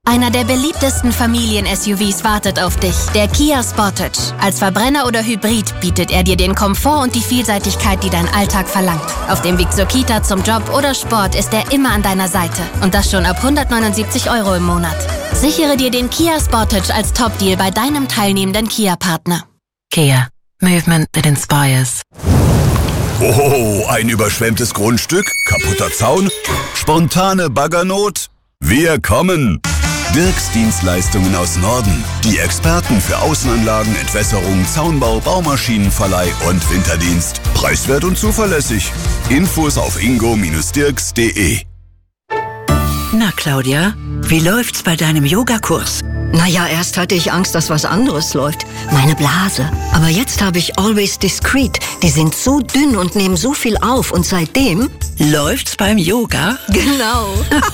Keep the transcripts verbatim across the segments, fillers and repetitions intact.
Einer der beliebtesten Familien-S U Vs wartet auf dich, der Kia Sportage. Als Verbrenner oder Hybrid bietet er dir den Komfort und die Vielseitigkeit, die dein Alltag verlangt. Auf dem Weg zur Kita, zum Job oder Sport ist er immer an deiner Seite. Und das schon ab hundertneunundsiebzig Euro im Monat. Sichere dir den Kia Sportage als Top-Deal bei deinem teilnehmenden Kia-Partner. Kia. Movement that inspires. Oh, ein überschwemmtes Grundstück, kaputter Zaun, spontane Baggernot. Wir kommen! Dirks Dienstleistungen aus Norden. Die Experten für Außenanlagen, Entwässerung, Zaunbau, Baumaschinenverleih und Winterdienst. Preiswert und zuverlässig. Infos auf ingo Bindestrich dirks Punkt de. Na, Claudia, wie läuft's bei deinem Yogakurs? Naja, erst hatte ich Angst, dass was anderes läuft. Meine Blase. Aber jetzt habe ich Always Discreet. Die sind so dünn und nehmen so viel auf. Und seitdem... Läuft's beim Yoga? Genau.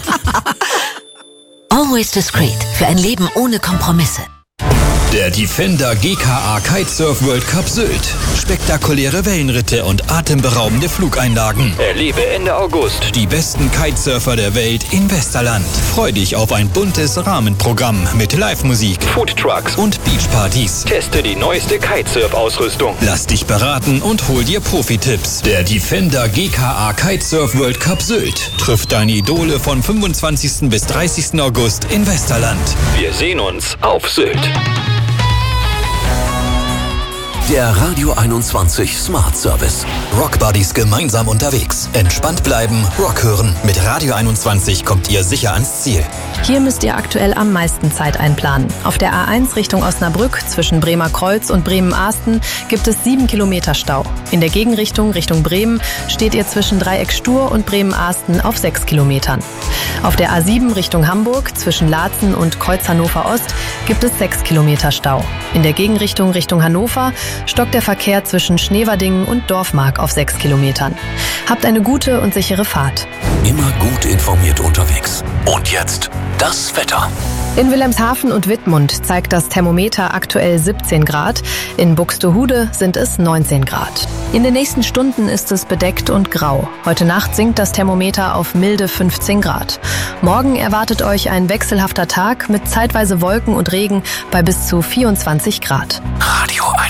Always Discreet. Für ein Leben ohne Kompromisse. Der Defender G K A Kitesurf World Cup Sylt. Spektakuläre Wellenritte und atemberaubende Flugeinlagen. Erlebe Ende August die besten Kitesurfer der Welt in Westerland. Freu dich auf ein buntes Rahmenprogramm mit Live-Musik, Foodtrucks und Beachpartys. Teste die neueste Kitesurf-Ausrüstung. Lass dich beraten und hol dir Profi-Tipps. Der Defender G K A Kitesurf World Cup Sylt trifft deine Idole von fünfundzwanzigsten bis dreißigsten August in Westerland. Wir sehen uns auf Sylt. Der Radio einundzwanzig Smart Service. Rock Buddies gemeinsam unterwegs. Entspannt bleiben, Rock hören. Mit Radio einundzwanzig kommt ihr sicher ans Ziel. Hier müsst ihr aktuell am meisten Zeit einplanen. Auf der A eins Richtung Osnabrück zwischen Bremer Kreuz und Bremen-Ahsten gibt es sieben Kilometer Stau. In der Gegenrichtung Richtung Bremen steht ihr zwischen Dreieck Stur und Bremen-Ahsten auf sechs Kilometern. Auf der A sieben Richtung Hamburg zwischen Laatzen und Kreuz Hannover Ost gibt es sechs Kilometer Stau. In der Gegenrichtung Richtung Hannover stockt der Verkehr zwischen Schneverdingen und Dorfmark auf sechs Kilometern. Habt eine gute und sichere Fahrt. Immer gut informiert unterwegs. Und jetzt das Wetter. In Wilhelmshaven und Wittmund zeigt das Thermometer aktuell siebzehn Grad. In Buxtehude sind es neunzehn Grad. In den nächsten Stunden ist es bedeckt und grau. Heute Nacht sinkt das Thermometer auf milde fünfzehn Grad. Morgen erwartet euch ein wechselhafter Tag mit zeitweise Wolken und Regen bei bis zu vierundzwanzig Grad. Radio